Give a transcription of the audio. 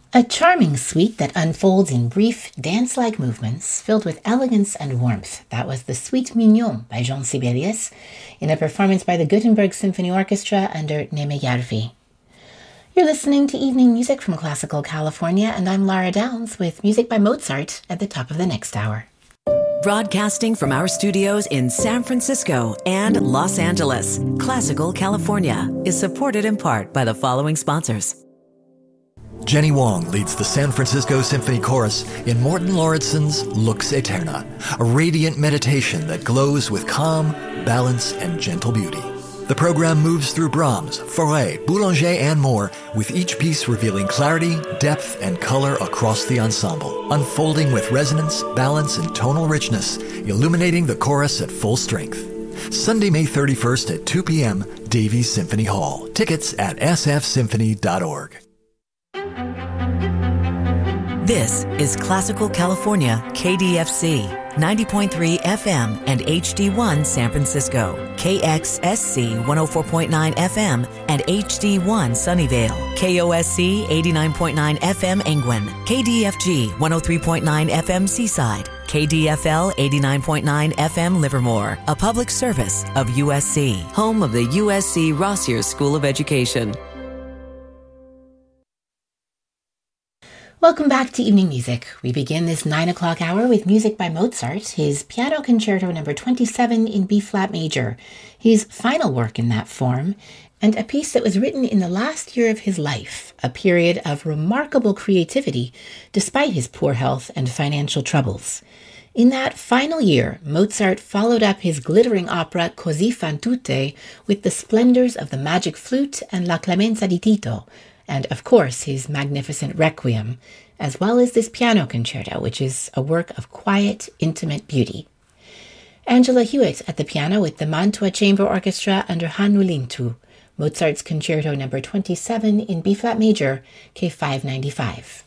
A charming suite that unfolds in brief, dance-like movements filled with elegance and warmth. That was the Suite Mignon by Jean Sibelius in a performance by the Gothenburg Symphony Orchestra under Neeme Järvi. You're listening to Evening Music from Classical California, and I'm Lara Downs with music by Mozart at the top of the next hour. Broadcasting from our studios in San Francisco and Los Angeles, Classical California is supported in part by the following sponsors. Jenny Wong leads the San Francisco Symphony Chorus in Morten Lauridsen's Lux Aeterna, a radiant meditation that glows with calm, balance, and gentle beauty. The program moves through Brahms, Fauré, Boulanger, and more, with each piece revealing clarity, depth, and color across the ensemble, unfolding with resonance, balance, and tonal richness, illuminating the chorus at full strength. Sunday, May 31st at 2 p.m., Davies Symphony Hall. Tickets at sfsymphony.org. This is Classical California, KDFC, 90.3 FM and HD1 San Francisco, KXSC 104.9 FM and HD1 Sunnyvale, KOSC 89.9 FM Angwin, KDFG 103.9 FM Seaside, KDFL 89.9 FM Livermore, a public service of USC, home of the USC Rossier School of Education. Welcome back to Evening Music. We begin this 9 o'clock hour with music by Mozart, his Piano Concerto No. 27 in B-flat major, his final work in that form, and a piece that was written in the last year of his life, a period of remarkable creativity despite his poor health and financial troubles. In that final year, Mozart followed up his glittering opera Così fan tutte with the splendors of the Magic Flute and La Clemenza di Tito, and of course his magnificent Requiem, as well as this piano concerto, which is a work of quiet, intimate beauty. Angela Hewitt at the piano with the Mantua Chamber Orchestra under Hannu Lintu, Mozart's Concerto No. 27 in B-flat major, K595.